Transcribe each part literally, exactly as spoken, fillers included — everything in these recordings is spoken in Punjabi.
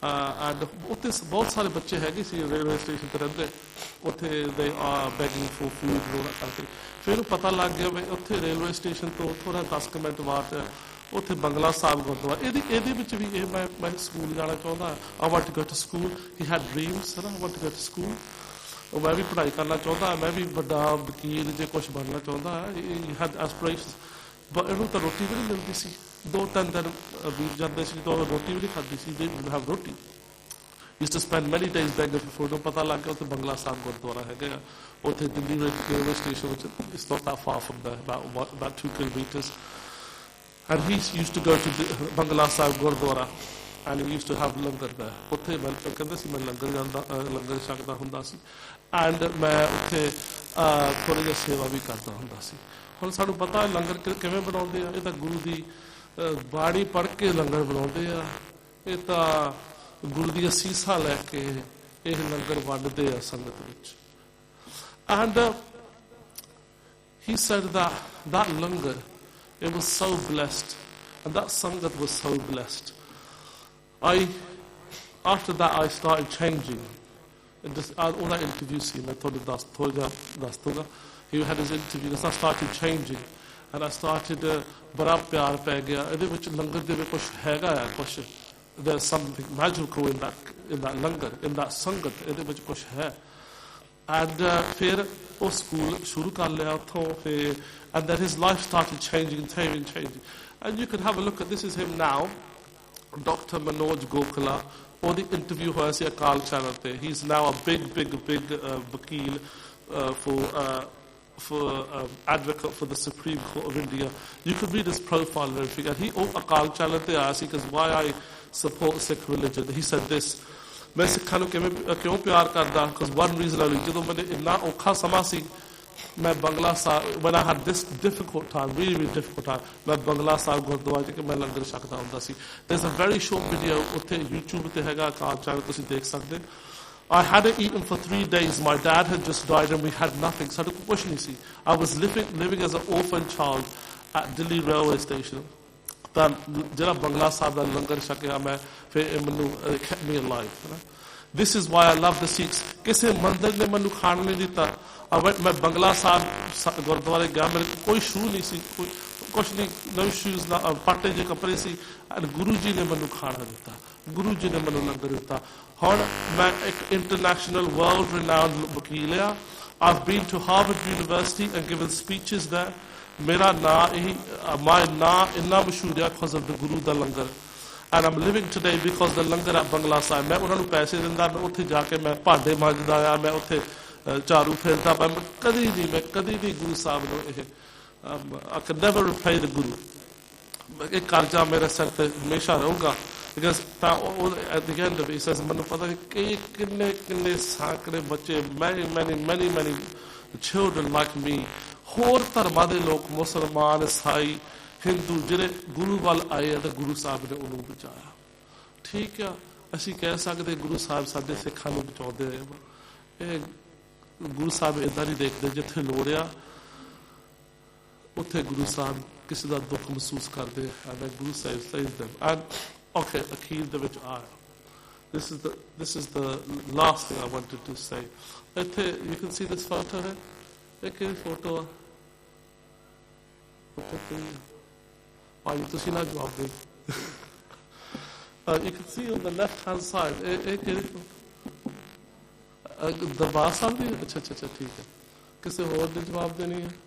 ਐਂਡ ਉੱਥੇ ਬਹੁਤ ਸਾਰੇ ਬੱਚੇ ਹੈਗੇ ਸੀ ਰੇਲਵੇ ਸਟੇਸ਼ਨ 'ਤੇ ਰਹਿੰਦੇ, ਉੱਥੇ ਦੇ ਬੈਗਿੰਗ ਫੋਰ ਫੂਡ ਰੋਣਾ ਕਰਕੇ। ਫਿਰ ਉਹਨੂੰ ਪਤਾ ਲੱਗ ਗਿਆ ਵੀ ਉੱਥੇ ਰੇਲਵੇ ਸਟੇਸ਼ਨ ਤੋਂ ਥੋੜ੍ਹਾ ਦਸ ਕੁ ਮਿੰਟ ਬਾਅਦ ਉੱਥੇ ਬੰਗਲਾ ਸਾਹਿਬ ਗੁਰਦੁਆਰਾ, ਇਹਦੀ ਇਹਦੇ ਵਿੱਚ ਵੀ ਇਹ ਮੈਂ ਮੈਂ ਸਕੂਲ ਜਾਣਾ ਚਾਹੁੰਦਾ, I want to go to school, he had dreams, I want to go to school. ਉਹ ਮੈਂ ਵੀ ਪੜ੍ਹਾਈ ਕਰਨਾ ਚਾਹੁੰਦਾ, ਮੈਂ ਵੀ ਵੱਡਾ ਵਕੀਲ ਜੇ ਕੁਛ ਬਣਨਾ ਚਾਹੁੰਦਾ, ਹੀ ਹੈਡ ਐਸਪੀਰੇਸ਼ਨਸ। ਪਰ ਇਹਨੂੰ ਤਾਂ ਰੋਟੀ ਵੀ ਨਹੀਂ ਮਿਲਦੀ ਸੀ, ਦੋ ਤਿੰਨ ਦਿਨ ਬੀਤ ਜਾਂਦੇ ਸੀ ਤਾਂ ਰੋਟੀ ਵੀ ਨਹੀਂ ਖਾਂਦੀ ਸੀ, ਜੇ ਹੈਵ ਰੋਟੀ। used to spend many days begging for food। ਪਤਾ ਲੱਗ ਗਿਆ ਉੱਥੇ ਬੰਗਲਾ ਸਾਹਿਬ ਗੁਰਦੁਆਰਾ ਹੈਗਾ ਆ, ਉੱਥੇ ਦਿੱਲੀ ਰੇਲਵੇ ਸਟੇਸ਼ਨ ਵਿੱਚ, it's not that far from there, about about two kilometers, and he used to go to Bangla Sahib Gurdwara and he used to have langar there। ਉੱਥੇ ਮੈਂ ਕਹਿੰਦਾ ਸੀ ਮੈਂ ਲੰਗਰ ਜਾਂਦਾ, ਲੰਗਰ ਛਕਦਾ ਹੁੰਦਾ ਸੀ, ਐਂਡ ਮੈਂ ਉੱਥੇ ਥੋੜ੍ਹੀ ਜਿਹੀ ਸੇਵਾ ਵੀ ਕਰਦਾ ਹੁੰਦਾ ਸੀ। ਹੁਣ ਸਾਨੂੰ ਪਤਾ ਲੰਗਰ ਕਿਵੇਂ ਬਣਾਉਂਦੇ ਆ, ਇਹ ਤਾਂ ਗੁਰੂ ਦੀ ਬਾਣੀ ਪੜ੍ਹ ਕੇ ਲੰਗਰ ਬਣਾਉਂਦੇ ਆ, ਇਹ ਤਾਂ ਗੁਰੂ ਦੀਆਂ ਅਸੀਸਾਂ ਲੈ ਕੇ ਇਹ ਲੰਗਰ ਵੰਡਦੇ ਆ ਸੰਗਤ ਵਿੱਚ। And he said that that langar, it was so blessed, and that sangat was so blessed. I after that I started changing, and this all that interview scene I thought that's thoda that's thoda he had his interview, and I started changing, and I started bada pyar pੈ ਗਿਆ ਇਹਦੇ ਵਿੱਚ ਲੰਗਰ ਦੇ ਵਿੱਚ ਕੁਛ ਹੈਗਾ ਆ, ਕੁਛ there's something magical in that in that langar, in that sangat, ਇਹਦੇ ਵਿੱਚ ਕੁਛ ਹੈ। and ਫਿਰ ਉਹ ਸਕੂਲ ਸ਼ੁਰੂ ਕਰ ਲਿਆ ਉੱਥੋਂ, ਫਿਰ and then his life started changing changing changing and you can have a look at this is him now, Doctor Manoj Gokhale, ਉਹਦੀ ਇੰਟਰਵਿਊ ਹੋਇਆ ਸੀ ਅਕਾਲ ਚੈਨਲ ਤੇ। he is now a big big big uh, ਵਕੀਲ uh, for uh, for um, advocate for the Supreme Court of India. You could read his profile and everything, and he oh akal channel te aaya si because why I support Sikh religion. He said this, मैं सिखां नूं किवें क्यों प्यार करदा, because one reason only, जदों मैंने इन्ना औखा समा सी, मैं Bangla Sahib, when I had this difficult time, really really difficult time, मैं बंगला साहिब गुरुद्वारे च मैं लंगर छकदा हुंदा सी। there's a very short video उत्थे YouTube ते हैगा अकाल चैनल, तुसीं देख सकदे। I hadn't eaten for three days. My dad had just died and we had nothing. So I was living living as an orphan child at Delhi railway station. Then jara Bangla Sahib da langar shakya main, fir manu kept me alive. This is why I love the Sikhs. Kise mandir ne manu khan nahi dita, main Bangla Sahib gurdware gaya, mere koi shoe nahi si, koi kuch nahi, no shoes na patte je kapde si, and Guru ji ne manu khana dita, Guru ji ne manu langar dita। ਹੁਣ ਮੈਂ ਇੱਕ ਇੰਟਰਨੈਸ਼ਨਲ ਵਰਲਡ ਰਿਨਾਊਂਡ ਵਕੀਲ ਆ। I've been to Harvard University and given speeches there. ਮੇਰਾ ਨਾਂ ਇਹੀ my ਨਾਂ ਇੰਨਾ ਮਸ਼ਹੂਰ ਆ because of the Guru the langar, and I'm living today because the langar at Bangla Sahib. ਮੈਂ ਉਹਨਾਂ ਨੂੰ ਪੈਸੇ ਦਿੰਦਾ, ਮੈਂ ਉੱਥੇ ਜਾ ਕੇ ਮੈਂ ਭਾਂਡੇ ਮਾਂਜਦਾ ਆ, ਮੈਂ ਉੱਥੇ ਝਾੜੂ ਫੇਰਦਾ, ਮੈਂ ਕਦੀ ਨਹੀਂ ਮੈਂ ਕਦੀ ਨਹੀਂ ਗੁਰੂ ਸਾਹਿਬ ਨੂੰ ਇਹ I can never repay the Guru। ਇਹ ਕਰਜ਼ਾ ਮੇਰੇ ਸਿਰ ਤੇ ਹਮੇਸ਼ਾ ਰਹੂਗਾ। Because at the end of it, he says, manu pata nahi kinne kinne saakre bache, many many many many children like me, ਹੋਰ ਧਰਮਾਂ ਦੇ ਲੋਕ, ਮੁਸਲਮਾਨ, ਈਸਾਈ, ਹਿੰਦੂ, ਜਿਹੜੇ ਗੁਰੂ ਵੱਲ ਆਏ ਆ ਤੇ ਗੁਰੂ ਸਾਹਿਬ ਨੇ ਉਹਨੂੰ ਬਚਾਇਆ। ਠੀਕ ਆ, ਅਸੀਂ ਕਹਿ ਸਕਦੇ ਗੁਰੂ ਸਾਹਿਬ ਸਾਡੇ ਸਿੱਖਾਂ ਨੂੰ ਬਚਾਉਂਦੇ ਰਹੇ। ਇਹ ਗੁਰੂ ਸਾਹਿਬ ਏਦਾਂ ਨਹੀਂ ਦੇਖਦੇ, ਜਿੱਥੇ ਲੋੜ ਆ ਉੱਥੇ ਗੁਰੂ ਸਾਹਿਬ ਕਿਸੇ ਦਾ ਦੁੱਖ ਮਹਿਸੂਸ ਕਰਦੇ ਆ, Guru Sahib saves them। and okay, Akil de which I. This is the this is the last thing I wanted to say. You can see this photo here. Okay, photo. Oh, you can see that job. You can see on the left hand side. The boss of the अच्छा अच्छा अच्छा ठीक है. किसे और ने जवाब देनी है?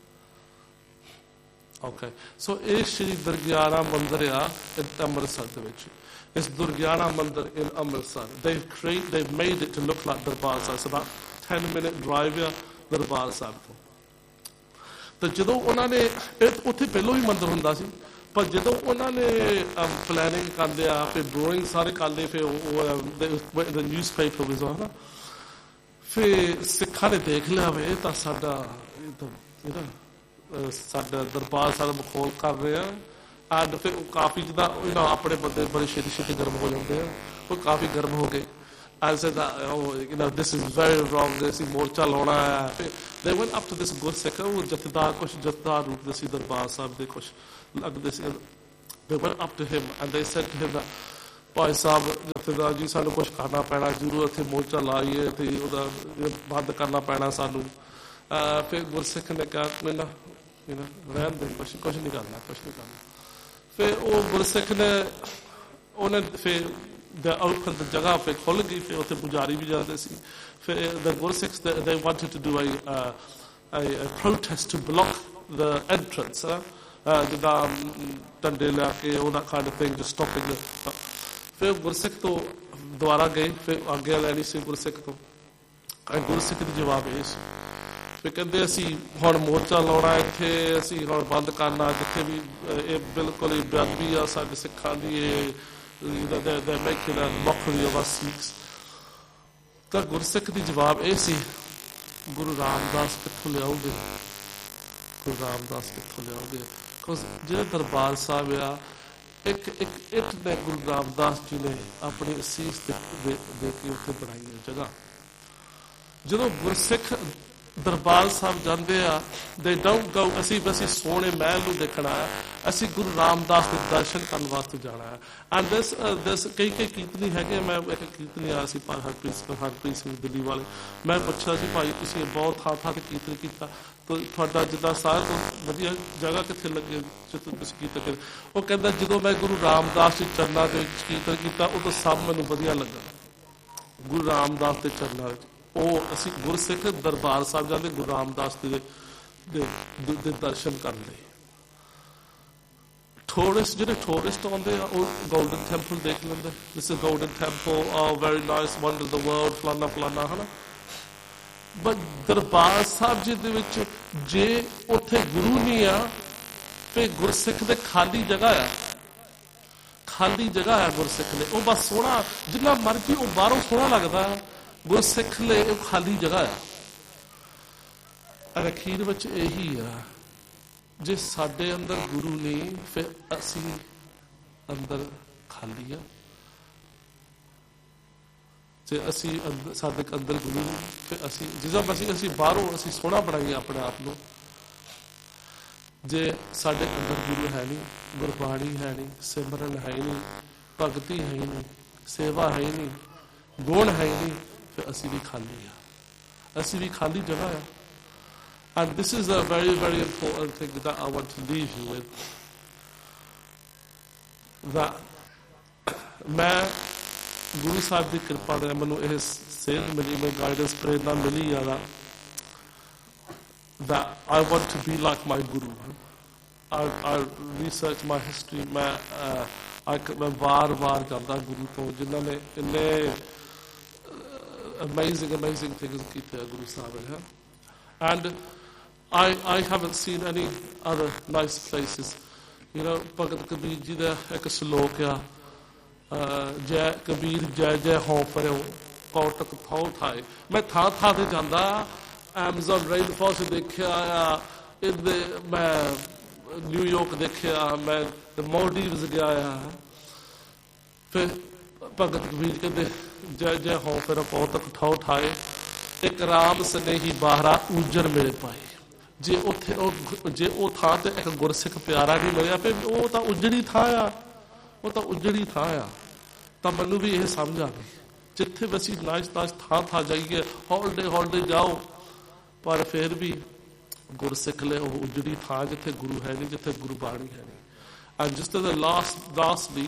Okay, so ਇਹ ਸ਼੍ਰੀ ਦੁਰਗਿਆਣਾ ਮੰਦਿਰ ਆ ਅੰਮ੍ਰਿਤਸਰ ਦੇ ਵਿੱਚ। ਇਸ ਦੁਰਗਿਆਣਾ ਮੰਦਿਰ in Amritsar, they've created, they've made it to look like Darbar Sahib. It's about ten minute drive ਆ ਦਰਬਾਰ ਸਾਹਿਬ ਤੋਂ। ਤੇ ਜਦੋਂ ਉਹਨਾਂ ਨੇ ਉੱਥੇ ਪਹਿਲਾਂ ਵੀ ਮੰਦਿਰ ਹੁੰਦਾ ਸੀ, ਪਰ ਜਦੋਂ ਉਹਨਾਂ ਨੇ ਪਲੈਨਿੰਗ ਕਰਦੇ ਆ, ਫਿਰ ਡਰਾਇੰਗ ਸਾਰੇ ਕਰਦੇ, ਫਿਰ the newspaper was on, ਫਿਰ ਸਿੱਖਾਂ ਨੇ ਦੇਖ ਲਿਆ ਵੇ ਇਹ ਤਾਂ ਸਾਡਾ ਇਹਦਾ ਸਾਡਾ ਦਰਬਾਰ ਸਾਹਿਬ ਖੋਲ ਕਰ ਰਹੇ ਆ। ਐਂਡ ਫਿਰ ਉਹ ਕਾਫੀ ਜਿੱਦਾਂ ਆਪਣੇ ਬੰਦੇ ਬੜੇ ਛੇਤੀ ਛੇਤੀ ਗਰਮ ਹੋ ਜਾਂਦੇ ਆ, ਉਹ ਕਾਫੀ ਗਰਮ ਹੋ ਗਏ। I said that, oh, you know, this is very wrong, ਅਸੀਂ ਮੋਰਚਾ ਲਾਉਣਾ ਹੈ। ਫਿਰ they went up to this ਗੁਰਸਿੱਖ, ਉਹ ਜਥੇਦਾਰ ਕੁਛ ਜਥੇਦਾਰ ਰੂਪ ਦੇ ਸੀ ਦਰਬਾਰ ਸਾਹਿਬ ਦੇ, ਕੁਛ ਲੱਗਦੇ ਸੀ। They went up to him and they said to him that भाई साहब जथेदार जी सानू कुछ करना पैना, जरूर इत्थे मोर्चा लाइए तो ਉਹਦਾ बंद करना पैना सानू। फिर गुरसिख ने कहा मैं ना रहन दे, कुछ कुछ नहीं करना, कुछ नहीं करना। फिर वो गुरसिख ने उन्हें फिर ओपन जगह फिर खुल गई, फिर उत्थे पुजारी भी जाते सी। फिर the Gursikhs they, they wanted to do a, uh, a, a protest to block the entrance, uh, uh, ਜਿੱਦਾਂ ਡੰਡੇ ਲਿਆ ਕੇ ਉਹ kind of thing, just stopping the uh, ਫਿਰ ਗੁਰਸਿੱਖ ਤੋਂ ਦੁਆਰਾ ਗਏ, ਫਿਰ ਆਗਿਆ ਲੈਣੀ ਸੀ ਗੁਰਸਿੱਖ ਤੋਂ। ਗੁਰਸਿੱਖ ਦਾ ਜਵਾਬ ਇਹ ਸੀ, ਫਿਰ ਕਹਿੰਦੇ ਅਸੀਂ ਹੁਣ ਮੋਰਚਾ ਲਾਉਣਾ ਇੱਥੇ, ਅਸੀਂ ਹੁਣ ਬੰਦ ਕਰਨਾ ਜਿੱਥੇ ਵੀ ਇਹ ਬਿਲਕੁਲ ਹੀ ਬੇਅਦਬੀ ਆ ਸਾਡੇ ਸਿੱਖਾਂ ਦੀ, ਇਹ they're making a mockery of us Sikhs। ਤਾਂ ਗੁਰਸਿੱਖ ਦੀ ਜਵਾਬ ਇਹ ਸੀ, ਗੁਰੂ ਰਾਮਦਾਸ ਕਿੱਥੋਂ ਲਿਆਓਗੇ, ਗੁਰੂ ਰਾਮਦਾਸ ਕਿੱਥੋਂ ਲਿਆਓਗੇ? ਬਿਕੋਜ਼ ਜਿਹੜੇ ਦਰਬਾਰ ਸਾਹਿਬ ਆ, ਇੱਕ ਇੱਕ ਇੱਟ ਨੇ ਗੁਰੂ ਰਾਮਦਾਸ ਜੀ ਨੇ ਆਪਣੀ ਅਸੀਸ ਦੇ ਦੇ ਕੇ ਉੱਥੇ ਬਣਾਈ ਹੈ ਜਗ੍ਹਾ। ਜਦੋਂ ਗੁਰਸਿੱਖ ਦਰਬਾਰ ਸਾਹਿਬ ਜਾਂਦੇ ਆ, ਦੇ ਡੋਂਟ ਗੋ ਅਸੀਂ ਅਸੀਂ ਸੋਹਣੇ ਮਹਿਲ ਨੂੰ ਦੇਖਣਾ ਹੈ, ਅਸੀਂ ਗੁਰੂ ਰਾਮਦਾਸ ਦੇ ਦਰਸ਼ਨ ਕਰਨ ਵਾਸਤੇ ਜਾਣਾ ਹੈ। ਐਂਡ ਦਿਸ ਦਿਸ ਕਈ ਕਈ ਕੀਰਤਨੀ ਹੈਗੇ, ਮੈਂ ਇੱਕ ਕੀਰਤਨੀ ਆਇਆ ਸੀ ਪਰ ਹਰਪ੍ਰੀਤ ਹਰਪ੍ਰੀਤ ਸਿੰਘ ਦਿੱਲੀ ਵਾਲੇ, ਮੈਂ ਪੁੱਛਿਆ ਸੀ ਭਾਈ ਤੁਸੀਂ ਬਹੁਤ ਥਾਂ ਥਾਂ ਤੇ ਕੀਰਤਨ ਕੀਤਾ, ਤੁਹਾਡਾ ਜਿੱਦਾਂ ਸਾਰਿਆਂ ਤੋਂ ਵਧੀਆ ਜਗ੍ਹਾ ਕਿੱਥੇ ਲੱਗੇ ਜਿੱਥੇ ਤੁਸੀਂ ਕੀਰਤਨ ਕਰੇ? ਉਹ ਕਹਿੰਦਾ ਜਦੋਂ ਮੈਂ ਗੁਰੂ ਰਾਮਦਾਸ ਦੇ ਚਰਨਾਂ ਦੇ ਵਿੱਚ ਕੀਰਤਨ ਕੀਤਾ ਉਦੋਂ ਸਭ ਮੈਨੂੰ ਵਧੀਆ ਲੱਗਾ, ਗੁਰੂ ਰਾਮਦਾਸ ਦੇ ਚਰਨਾਂ ਵਿੱਚ। ਉਹ ਅਸੀਂ ਗੁਰਸਿੱਖ ਦਰਬਾਰ ਸਾਹਿਬ ਜਾਂਦੇ ਗੁਰੂ ਰਾਮਦਾਸ ਦੇ ਦੇ ਦਰਸ਼ਨ ਕਰਨ ਲਈ। ਟੂਰਿਸਟ ਜਿਹੜੇ ਟੂਰਿਸਟ ਆਉਂਦੇ ਆ ਉਹ ਗੋਲਡਨ ਟੈਂਪਲ ਦੇਖ ਲੈਂਦੇ, ਦਿਸ ਇਜ਼ ਗੋਲਡਨ ਟੈਂਪਲ, ਆ very nice, wonder the world, ਫਲਾਨਾ ਫਲਾਨਾ, ਹੈ ਨਾ। ਬਟ ਦਰਬਾਰ ਸਾਹਿਬ ਜੀ ਦੇ ਵਿੱਚ ਜੇ ਉੱਥੇ ਗੁਰੂ ਨਹੀਂ ਆ ਤੇ ਗੁਰਸਿੱਖ ਦੇ ਖਾਲੀ ਜਗ੍ਹਾ ਆ, ਖਾਲੀ ਜਗ੍ਹਾ ਆ ਗੁਰਸਿੱਖ ਲਈ, ਉਹ ਬਸ ਸੋਹਣਾ ਜਿੰਨਾ ਮਰਜ਼ੀ ਉਹ ਬਾਹਰੋਂ ਸੋਹਣਾ ਲੱਗਦਾ, ਗੁਰਸਿੱਖ ਲਈ ਉਹ ਖਾਲੀ ਜਗ੍ਹਾ ਆ। ਔਰ ਅਖੀਰ ਵਿੱਚ ਇਹੀ ਆ, ਜੇ ਸਾਡੇ ਅੰਦਰ ਗੁਰੂ ਨਹੀਂ ਫਿਰ ਅਸੀਂ ਅੰਦਰ ਖਾਲੀ ਆ, ਜੇ ਅਸੀਂ ਸਾਡੇ ਅੰਦਰ ਗੁਰੂ ਨਹੀਂ ਫਿਰ ਅਸੀਂ ਜਿੱਦਾਂ ਅਸੀਂ ਅਸੀਂ ਬਾਹਰੋਂ ਅਸੀਂ ਸੋਹਣਾ ਬਣਾਈਏ ਆਪਣੇ ਆਪ ਨੂੰ, ਜੇ ਸਾਡੇ ਅੰਦਰ ਗੁਰੂ ਹੈ ਨਹੀਂ, ਗੁਰਬਾਣੀ ਹੈ ਨਹੀਂ, ਸਿਮਰਨ ਹੈ ਨਹੀਂ, ਭਗਤੀ ਹੈ ਨਹੀਂ, ਸੇਵਾ ਹੈ ਨਹੀਂ, ਗੁਣ ਹੈ ਨਹੀਂ, ਫਿਰ ਅਸੀਂ ਵੀ ਖਾਲੀ ਆ, ਅਸੀਂ ਵੀ ਖਾਲੀ ਜਗ੍ਹਾ ਆ। And this is a very, very important thing that I want to leave you with. That ਮੈਂ ਗੁਰੂ ਸਾਹਿਬ ਦੀ ਕਿਰਪਾ ਨਾਲ ਮੈਨੂੰ ਇਹ ਸੇਧ ਮਿਲੀ, ਮੈਨੂੰ ਗਾਈਡੈਂਸ ਪ੍ਰੇਰਨਾ ਮਿਲੀ ਜ਼ਿਆਦਾ, that I want to be like my guru. I, I research my history, ਮੈਂ uh, ਮੈਂ ਵਾਰ ਵਾਰ ਜਾਂਦਾ ਗੁਰੂ ਤੋਂ ਜਿਨ੍ਹਾਂ ਨੇ ਇੰਨੇ amazing, amazing things ਕੀਤੇ ਆ ਗੁਰੂ ਸਾਹਿਬ ਨੇ। And I, I haven't seen any other nice places. You know, Bhagat Kabir ji da ek slok ya, jai Kabir jai jai ho paro kautak thau thai। मैं ਥਾਂ ਥਾਂ ਤੇ ਜਾਂਦਾ, ਐਮਜ਼ਨ ਰੇਨ ਫੋਰੈਸਟ ਦੇਖਿਆ ਆ, ਇਹਦੇ ਮੈਂ ਨਿਊਯਾਰਕ ਦੇਖਿਆ, ਮੈਂ ਮਾਲਦੀਵਸ ਗਿਆ ਆ। ਫਿਰ ਭਗਤ ਕਬੀਰ ਕਹਿੰਦੇ ਜੈ ਜੈ ਹੋ ਫਿਰ ਕੌਤਕ ਠਾਉ ਠਾਏ, ਇੱਕ ਰਾਮ ਸਨੇਹੀ ਬਾਹਰਾ ਉਜਰ ਮੇਰੇ ਪਾਏ। ਜੇ ਉੱਥੇ ਉਹ ਜੇ ਉਹ ਥਾਂ ਤੇ ਇੱਕ ਗੁਰਸਿੱਖ ਪਿਆਰਾ ਨਹੀਂ ਮਿਲਿਆ ਫਿਰ ਉਹ ਤਾਂ ਉਜੜੀ ਥਾਂ ਆ, ਉਹ ਤਾਂ ਉਜੜੀ ਥਾਂ ਆ। ਤਾਂ ਮੈਨੂੰ ਵੀ ਇਹ ਸਮਝ ਆ ਗਈ, ਜਿੱਥੇ ਵੀ ਅਸੀਂ ਨਾਚ ਨਾਚ ਥਾਂ ਥਾਂ ਜਾਈਏ, ਹੌਲਡੇ ਹੌਲਡੇ ਜਾਓ, ਪਰ ਫਿਰ ਵੀ ਗੁਰਸਿੱਖ ਲਈ ਉਹ ਉਜੜੀ ਥਾਂ ਜਿੱਥੇ ਗੁਰੂ ਹੈ ਨਹੀਂ, ਜਿੱਥੇ ਗੁਰਬਾਣੀ ਹੈ ਨਹੀਂ। And just as a last lastly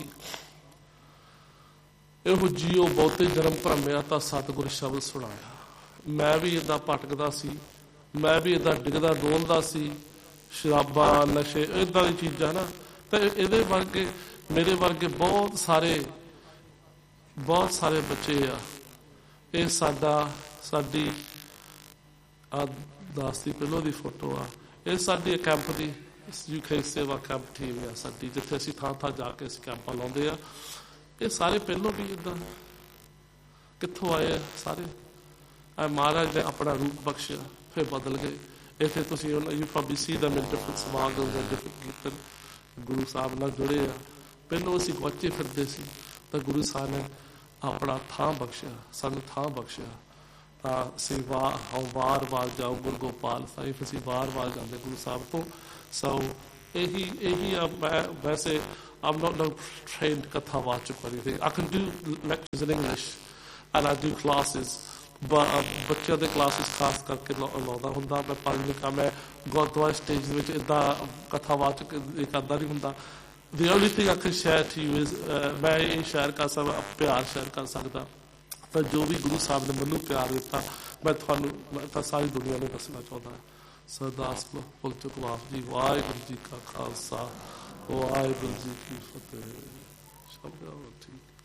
ਇਹੋ ਜੀਓ ਬਹੁਤੇ ਜਨਮ ਭਰਮਿਆ ਤਾਂ ਸਤਿਗੁਰ ਸ਼ਬਦ ਸੁਣਾਇਆ। ਮੈਂ ਵੀ ਏਦਾਂ ਭਟਕਦਾ ਸੀ, ਮੈਂ ਵੀ ਏਦਾਂ ਡਿੱਗਦਾ ਡੋਲਦਾ ਸੀ, ਸ਼ਰਾਬਾਂ ਨਸ਼ੇ ਏਦਾਂ ਦੀ ਚੀਜ਼ਾਂ ਨਾ। ਤੇ ਇਹਦੇ ਵਰਗੇ ਮੇਰੇ ਵਰਗੇ ਬਹੁਤ ਸਾਰੇ ਬਹੁਤ ਸਾਰੇ ਬੱਚੇ ਆ। ਇਹ ਸਾਡਾ ਸਾਡੀ ਆ ਦਸ ਦੀ ਪਹਿਲੋਂ ਦੀ ਫੋਟੋ ਆ, ਇਹ ਸਾਡੀ ਕੈਂਪ ਦੀ ਯੂਕੇ ਸੇਵਾ ਕੈਂਪ ਟੀਮ ਆ ਸਾਡੀ, ਜਿੱਥੇ ਅਸੀਂ ਥਾਂ ਥਾਂ ਜਾ ਕੇ ਅਸੀਂ ਕੈਂਪਾਂ ਲਾਉਂਦੇ ਆ। ਇਹ ਸਾਰੇ ਪਹਿਲੋਂ ਵੀ ਇੱਦਾਂ ਕਿੱਥੋਂ ਆਏ ਆ ਸਾਰੇ? ਮਹਾਰਾਜ ਨੇ ਆਪਣਾ ਰੂਪ ਬਖਸ਼ਿਆ ਫਿਰ ਬਦਲ ਗਏ। ਇੱਥੇ ਤੁਸੀਂ you probably C them in different ਸਮਾਗਮ ਜਾਂ ਡਿਫਰੈਂਟ ਕੀਰਤਨ ਗੁਰੂ ਸਾਹਿਬ ਨਾਲ ਜੁੜੇ ਆ। ਪਹਿਲੋਂ ਅਸੀਂ ਗੁਆਚੇ ਫਿਰਦੇ ਸੀ ਤਾਂ ਗੁਰੂ ਸਾਹਿਬ ਨੇ ਆਪਣਾ ਥਾਂ ਬਖਸ਼ਿਆ, ਸਾਨੂੰ ਥਾਂ ਬਖਸ਼ਿਆ। ਤਾਂ ਅਸੀਂ ਵਾਰ ਵਾਰ ਵਾਰ ਜਾਓ ਗੁਰੂ ਗੋਪਾਲ ਸਾਹਿਬ, ਅਸੀਂ ਵਾਰ ਵਾਰ ਜਾਂਦੇ ਗੁਰੂ ਸਾਹਿਬ ਤੋਂ। ਸੋ यही यही अब मैं वैसे I'm not no trained kathawachak or anything. I can do lectures in English and I do classes, but ਬੱਚਿਆਂ ਦੇ ਕਲਾਸਿਸ ਖਾਸ ਕਰਕੇ ਲਾਉਂਦਾ ਹੁੰਦਾ ਮੈਂ ਪੰਜ ਕਾ ਮੈਂ ਗੁਰਦੁਆਰਾ ਸਟੇਜ ਦੇ ਵਿੱਚ ਇੱਦਾਂ ਕਥਾਵਾਚਕ ਕਰਦਾ ਨਹੀਂ ਹੁੰਦਾ. The only thing I can share to you is ਮੈਂ ਇਹ ਸ਼ੇਅਰ ਕਰ ਸਕਦਾ ਪਿਆਰ ਸ਼ੇਅਰ ਕਰ ਸਕਦਾ ਤਾਂ ਜੋ ਵੀ ਗੁਰੂ ਸਾਹਿਬ ਨੇ ਮੈਨੂੰ ਪਿਆਰ ਦਿੱਤਾ ਮੈਂ ਤੁਹਾਨੂੰ ਤਾਂ ਸਾਰੀ ਦੁਨੀਆ ਨੂੰ ਦੱਸਣਾ ਚਾਹੁੰਦਾ ਹਾਂ. ਸਰਦਾਰ ਭੁੱਲ ਚੁੱਕ ਵਾਹਿਗੁਰੂ ਜੀ ਵਾਹਿਗੁਰੂ ਜੀ ਕਾ ਖਾਲਸਾ ਵਾਹਿਗੁਰੂ ਜੀ ਕੀ ਫਤਿਹ. ਸ਼ਬਦ ਠੀਕ